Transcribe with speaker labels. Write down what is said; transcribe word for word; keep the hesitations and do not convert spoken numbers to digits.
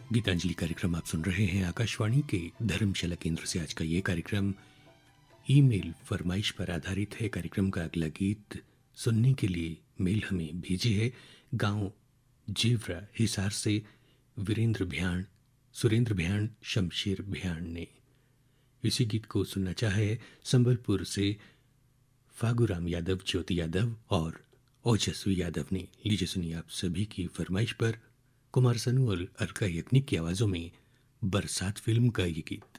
Speaker 1: गीतांजलि कार्यक्रम आप सुन रहे हैं आकाशवाणी के धर्मशाला केंद्र से। आज का ये कार्यक्रम ईमेल फरमाइश पर आधारित है। कार्यक्रम का अगला गीत सुनने के लिए मेल हमें भेजे है गांव जेवरा हिसार से वीरेंद्र भ्याण, सुरेंद्र भ्याण, शमशेर भ्याण ने। इसी गीत को सुनना चाहे संबलपुर से फागुराम यादव, ज्योति यादव और ओजस्वी यादव ने। लीजिए सुनिए आप सभी की फरमाइश पर कुमार सानू और अलका याग्निक की आवाजों में बरसात फिल्म का ये गीत।